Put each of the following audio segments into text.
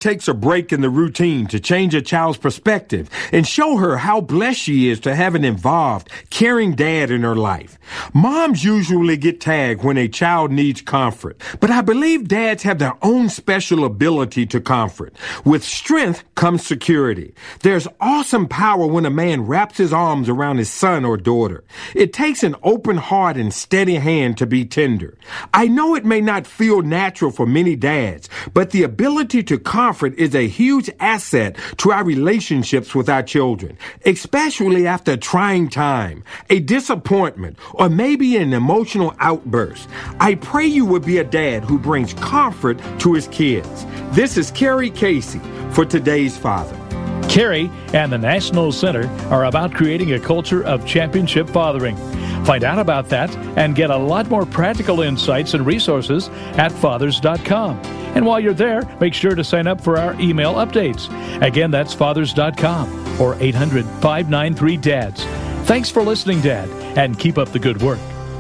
takes a break in the routine to change a child's perspective and show her how blessed she is to have an involved, caring dad in her life. Moms usually get tagged when a child needs comfort, but I believe dads have their own special ability to comfort. With strength comes security. There's awesome power when a man wraps his arms around his son or daughter. It takes an open heart and steady hand to be tender. I know it may not feel natural for many dads, but the ability to comfort is a huge asset to our relationships with our children, especially after a trying time, a disappointment, or maybe an emotional outburst. I pray you will be a dad who brings comfort to his kids. This is Kerry Casey for Today's Father. Kerry and the National Center are about creating a culture of championship fathering. Find out about that and get a lot more practical insights and resources at fathers.com. And while you're there, make sure to sign up for our email updates. Again, that's fathers.com or 800-593-DADS. Thanks for listening, Dad, and keep up the good work.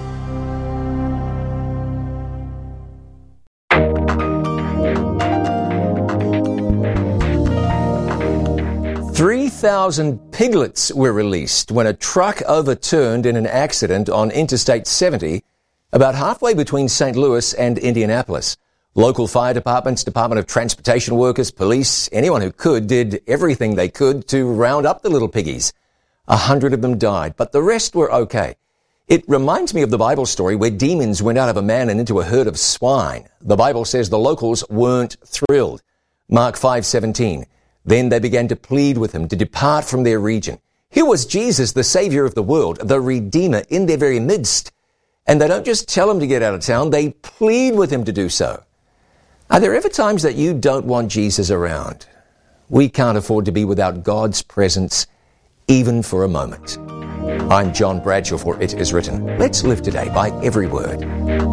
"3,000 piglets were released when a truck overturned in an accident on Interstate 70 about halfway between St. Louis and Indianapolis. Local fire departments, Department of Transportation workers, police, anyone who could did everything they could to round up the little piggies. 100 of them died, but the rest were okay. It reminds me of the Bible story where demons went out of a man and into a herd of swine. The Bible says the locals weren't thrilled. Mark 5:17. Then they began to plead with him to depart from their region. Here was Jesus, the Savior of the world, the Redeemer, in their very midst. And they don't just tell him to get out of town, they plead with him to do so. Are there ever times that you don't want Jesus around? We can't afford to be without God's presence, even for a moment. I'm John Bradshaw for It Is Written. Let's live today by every word.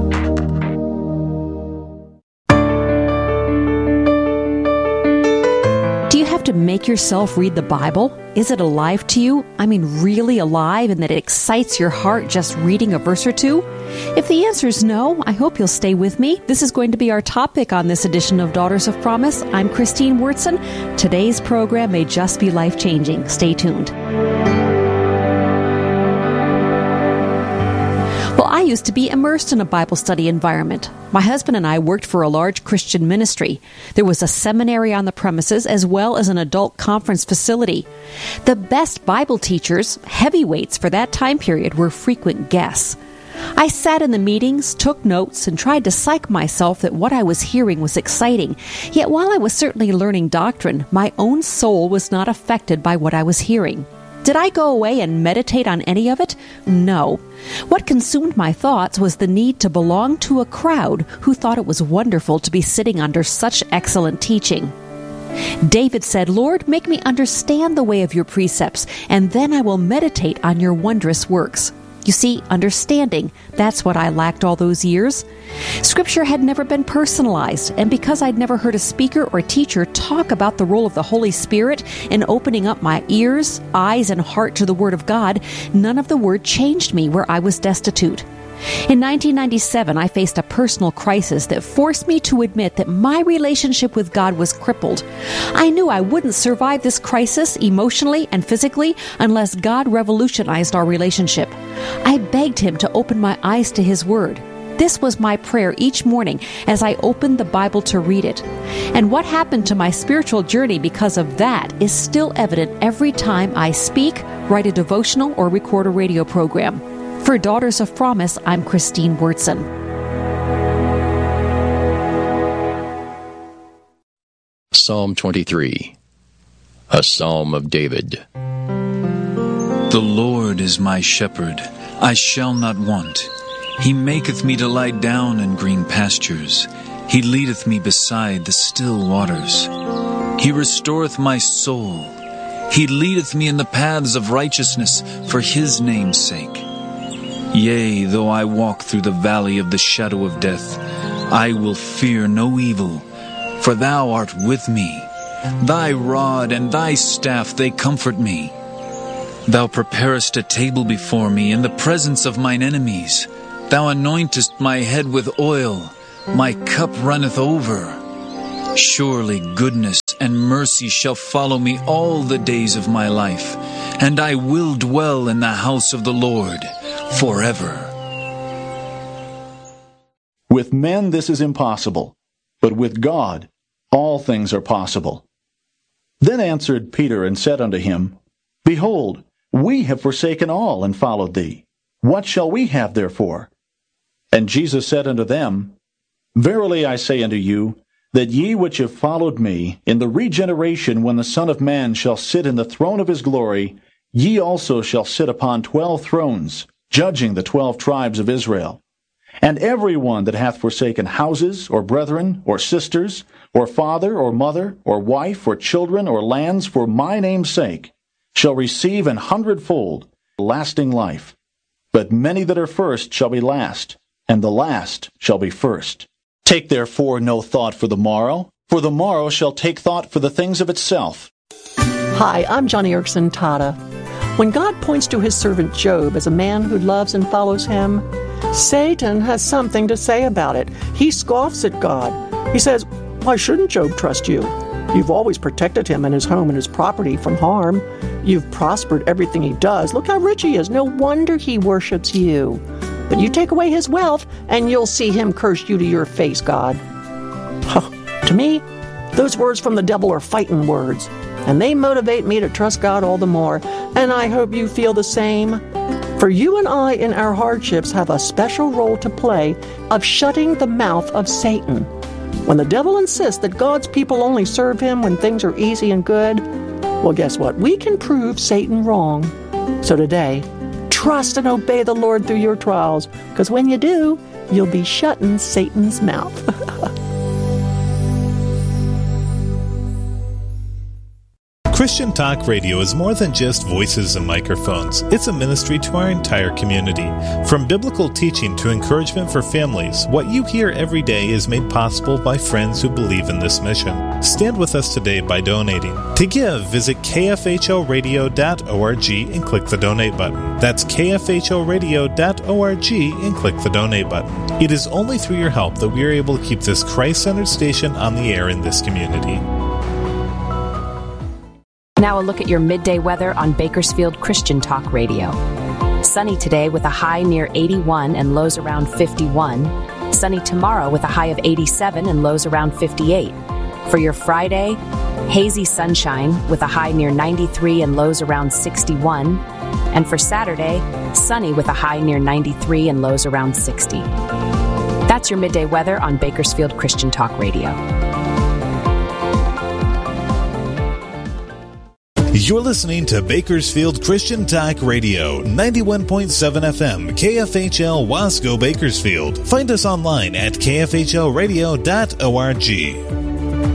To make yourself read the Bible? Is it alive to you? I mean, really alive, and that it excites your heart just reading a verse or two? If the answer is no, I hope you'll stay with me. This is going to be our topic on this edition of Daughters of Promise. I'm Christine Wurtson. Today's program may just be life-changing. Stay tuned. Well, I used to be immersed in a Bible study environment. My husband and I worked for a large Christian ministry. There was a seminary on the premises as well as an adult conference facility. The best Bible teachers, heavyweights for that time period, were frequent guests. I sat in the meetings, took notes, and tried to psych myself that what I was hearing was exciting. Yet while I was certainly learning doctrine, my own soul was not affected by what I was hearing. Did I go away and meditate on any of it? No. What consumed my thoughts was the need to belong to a crowd who thought it was wonderful to be sitting under such excellent teaching. David said, "Lord, make me understand the way of your precepts, and then I will meditate on your wondrous works." You see, understanding, that's what I lacked all those years. Scripture had never been personalized, and because I'd never heard a speaker or teacher talk about the role of the Holy Spirit in opening up my ears, eyes, and heart to the Word of God, none of the Word changed me where I was destitute. In 1997, I faced a personal crisis that forced me to admit that my relationship with God was crippled. I knew I wouldn't survive this crisis emotionally and physically unless God revolutionized our relationship. I begged Him to open my eyes to His Word. This was my prayer each morning as I opened the Bible to read it. And what happened to my spiritual journey because of that is still evident every time I speak, write a devotional, or record a radio program. For Daughters of Promise, I'm Christine Wurtson. Psalm 23, a Psalm of David. The Lord is my shepherd, I shall not want. He maketh me to lie down in green pastures. He leadeth me beside the still waters. He restoreth my soul. He leadeth me in the paths of righteousness for His name's sake. Yea, though I walk through the valley of the shadow of death, I will fear no evil, for Thou art with me. Thy rod and Thy staff, they comfort me. Thou preparest a table before me in the presence of mine enemies. Thou anointest my head with oil. My cup runneth over. Surely goodness and mercy shall follow me all the days of my life, and I will dwell in the house of the Lord forever. With men this is impossible, but with God all things are possible. Then answered Peter and said unto him, Behold, we have forsaken all and followed thee. What shall we have therefore? And Jesus said unto them, Verily I say unto you, that ye which have followed me, in the regeneration when the Son of Man shall sit in the throne of his glory, ye also shall sit upon 12 thrones, judging the 12 tribes of Israel. And every one that hath forsaken houses, or brethren, or sisters, or father, or mother, or wife, or children, or lands, for my name's sake, shall receive 100-fold lasting life. But many that are first shall be last, and the last shall be first. Take therefore no thought for the morrow shall take thought for the things of itself. Hi, I'm Johnny Erickson Tata. When God points to his servant Job as a man who loves and follows him, Satan has something to say about it. He scoffs at God. He says, Why shouldn't Job trust you? You've always protected him and his home and his property from harm. You've prospered everything he does. Look how rich he is. No wonder he worships you. But you take away his wealth, and you'll see him curse you to your face, God. To me, those words from the devil are fighting words, and they motivate me to trust God all the more, and I hope you feel the same. For you and I in our hardships have a special role to play of shutting the mouth of Satan. When the devil insists that God's people only serve him when things are easy and good, well, guess what? We can prove Satan wrong. So today, trust and obey the Lord through your trials, because when you do, you'll be shutting Satan's mouth. Christian Talk Radio is more than just voices and microphones. It's a ministry to our entire community. From biblical teaching to encouragement for families, what you hear every day is made possible by friends who believe in this mission. Stand with us today by donating. To give, visit kfhoradio.org and click the donate button. That's kfhoradio.org and click the donate button. It is only through your help that we are able to keep this Christ-centered station on the air in this community. Now a look at your midday weather on Bakersfield Christian Talk Radio. Sunny today with a high near 81 and lows around 51. Sunny tomorrow with a high of 87 and lows around 58. For your Friday, hazy sunshine with a high near 93 and lows around 61. And for Saturday, sunny with a high near 93 and lows around 60. That's your midday weather on Bakersfield Christian Talk Radio. You're listening to Bakersfield Christian Talk Radio, 91.7 FM, KFHL Wasco Bakersfield. Find us online at kfhlradio.org.